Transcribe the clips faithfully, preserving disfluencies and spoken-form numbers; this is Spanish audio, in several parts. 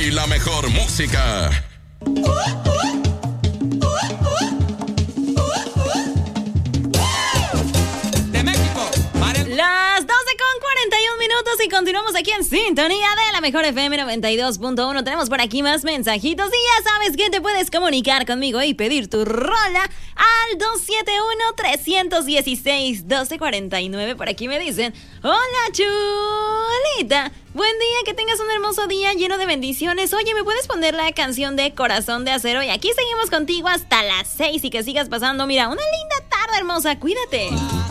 Y la mejor música. De México. Las doce con cuarenta y un minutos y continuamos aquí en sintonía de la mejor F M noventa y dos punto uno. Tenemos por aquí más mensajitos y ya sabes que te puedes comunicar conmigo y pedir tu rola al dos siete uno, tres uno seis, uno dos cuatro nueve. Por aquí me dicen: hola chulita, buen día, que tengas un hermoso día lleno de bendiciones. Oye, ¿me puedes poner la canción de Corazón de Acero? Y aquí seguimos contigo hasta las seis y que sigas pasando, mira, una linda tarde hermosa, cuídate.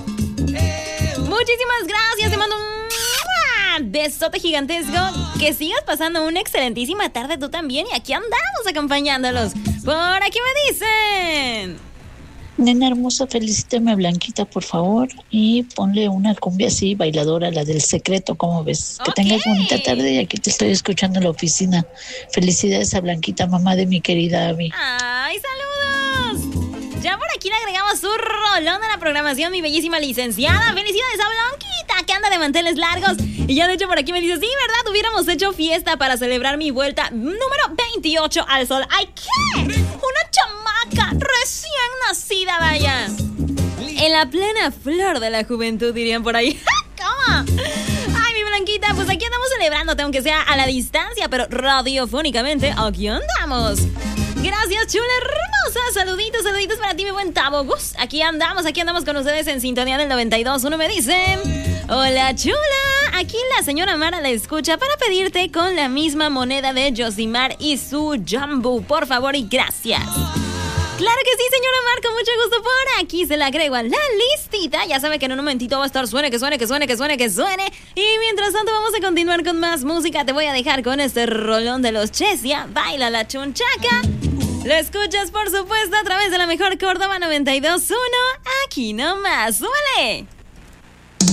Muchísimas gracias, te mando un besote gigantesco. Que sigas pasando una excelentísima tarde tú también. Y aquí andamos acompañándolos. Por aquí me dicen: nena hermosa, felicítame a Blanquita, por favor. Y ponle una cumbia así, bailadora, la del secreto, ¿cómo ves? Que okay. Tengas bonita tarde y aquí te estoy escuchando en la oficina. Felicidades a Blanquita, mamá de mi querida Abby. ¡Ay, saludos! Ya por aquí le agregamos su rolón a la programación, mi bellísima licenciada. ¡Felicidades a Blanquita, que anda de manteles largos! Y ya de hecho por aquí me dice: sí, ¿verdad? Hubiéramos hecho fiesta para celebrar mi vuelta número veintiocho al sol. ¡Ay, qué! Una chamaca recién nacida, vaya. En la plena flor de la juventud, dirían por ahí. ¿Cómo? Ay, mi Blanquita, pues aquí andamos celebrándote, aunque sea a la distancia, pero radiofónicamente, aquí andamos. Gracias, chula hermosa. Saluditos, saluditos para ti, mi buen Tabo Gus. Aquí andamos, aquí andamos con ustedes en sintonía del noventa y dos. Uno me dice: hola, chula. Aquí la señora Mara la escucha para pedirte con la misma moneda de Josimar y su Jumbo, por favor y gracias. Claro que sí, señora Mar, con mucho gusto. Por aquí se la agrego a la listita. Ya sabe que en un momentito va a estar suene, que suene, que suene, que suene, que suene. Y mientras tanto vamos a continuar con más música. Te voy a dejar con este rolón de los Chesia. Baila la chunchaca. Lo escuchas, por supuesto, a través de la mejor Córdoba noventa y dos punto uno. Aquí nomás, súbele.